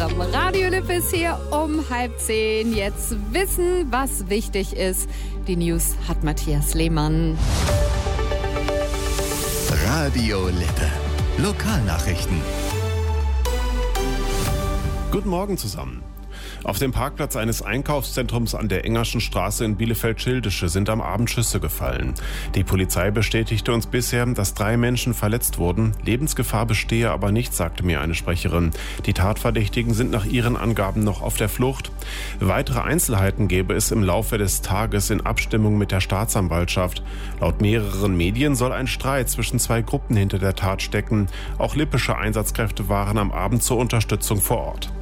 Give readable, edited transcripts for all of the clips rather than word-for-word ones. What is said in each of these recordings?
gemeinsam. Radio Lippe ist hier um 9:30. Jetzt wissen, was wichtig ist. Die News hat Matthias Lehmann. Radio Lippe. Lokalnachrichten. Guten Morgen zusammen. Auf dem Parkplatz eines Einkaufszentrums an der Engerschen Straße in Bielefeld-Schildische sind am Abend Schüsse gefallen. Die Polizei bestätigte uns bisher, dass 3 Menschen verletzt wurden. Lebensgefahr bestehe aber nicht, sagte mir eine Sprecherin. Die Tatverdächtigen sind nach ihren Angaben noch auf der Flucht. Weitere Einzelheiten gäbe es im Laufe des Tages in Abstimmung mit der Staatsanwaltschaft. Laut mehreren Medien soll ein Streit zwischen 2 Gruppen hinter der Tat stecken. Auch lippische Einsatzkräfte waren am Abend zur Unterstützung vor Ort.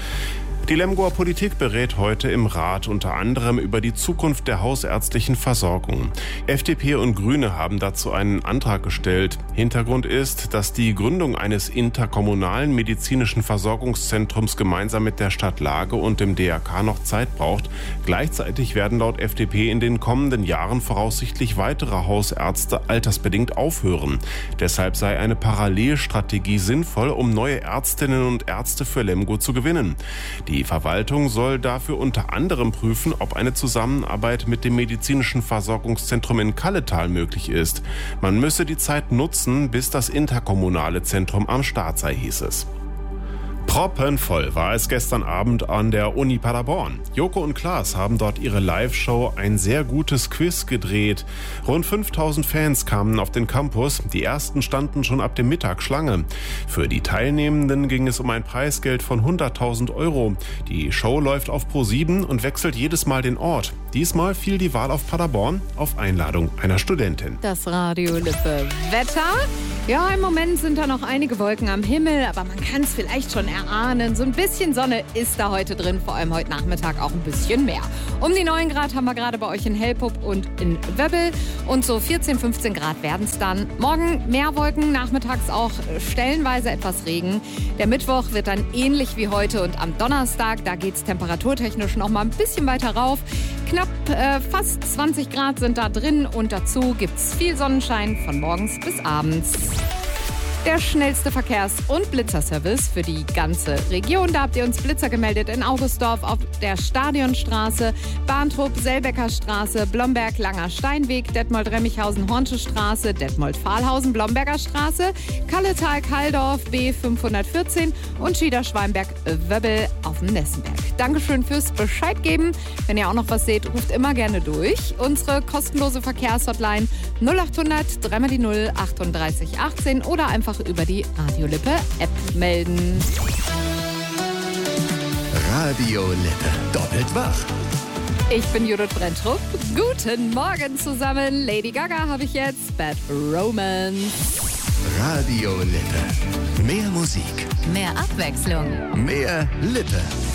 Die Lemgoer Politik berät heute im Rat unter anderem über die Zukunft der hausärztlichen Versorgung. FDP und Grüne haben dazu einen Antrag gestellt. Hintergrund ist, dass die Gründung eines interkommunalen medizinischen Versorgungszentrums gemeinsam mit der Stadt Lage und dem DRK noch Zeit braucht. Gleichzeitig werden laut FDP in den kommenden Jahren voraussichtlich weitere Hausärzte altersbedingt aufhören. Deshalb sei eine Parallelstrategie sinnvoll, um neue Ärztinnen und Ärzte für Lemgo zu gewinnen. Die Verwaltung soll dafür unter anderem prüfen, ob eine Zusammenarbeit mit dem medizinischen Versorgungszentrum in Kalletal möglich ist. Man müsse die Zeit nutzen, bis das interkommunale Zentrum am Start sei, hieß es. Proppenvoll war es gestern Abend an der Uni Paderborn. Joko und Klaas haben dort ihre Live-Show Ein sehr gutes Quiz gedreht. Rund 5000 Fans kamen auf den Campus. Die ersten standen schon ab dem Mittag Schlange. Für die Teilnehmenden ging es um ein Preisgeld von 100.000 €. Die Show läuft auf Pro7 und wechselt jedes Mal den Ort. Diesmal fiel die Wahl auf Paderborn auf Einladung einer Studentin. Das Radio Lippe Wetter. Ja, im Moment sind da noch einige Wolken am Himmel, aber man kann es vielleicht schon erahnen. So ein bisschen Sonne ist da heute drin, vor allem heute Nachmittag auch ein bisschen mehr. Um die 9 Grad haben wir gerade bei euch in Hellpup und in Wöbbel und so 14, 15 Grad werden es dann. Morgen mehr Wolken, nachmittags auch stellenweise etwas Regen. Der Mittwoch wird dann ähnlich wie heute und am Donnerstag, da geht es temperaturtechnisch noch mal ein bisschen weiter rauf. Knapp fast 20 Grad sind da drin und dazu gibt es viel Sonnenschein von morgens bis abends. Der schnellste Verkehrs- und Blitzerservice für die ganze Region. Da habt ihr uns Blitzer gemeldet in Augustdorf auf der Stadionstraße, Bahntrupp, Selbecker Straße, Blomberg, Langer Steinweg, Detmold-Remmichhausen, Hornsche Straße, Detmold-Fahlhausen, Blomberger Straße, Kalletal, Kaldorf, B514 und Schieder-Schweinberg-Wöbbel auf dem Nessenberg. Dankeschön fürs Bescheid geben. Wenn ihr auch noch was seht, ruft immer gerne durch. Unsere kostenlose Verkehrshotline 0800 3 0 38 18 oder einfach über die Radio Lippe App melden. Radio Lippe. Doppelt wach. Ich bin Judith Brenntrup. Guten Morgen zusammen. Lady Gaga habe ich jetzt. Bad Romance. Radio Lippe. Mehr Musik. Mehr Abwechslung. Mehr Lippe.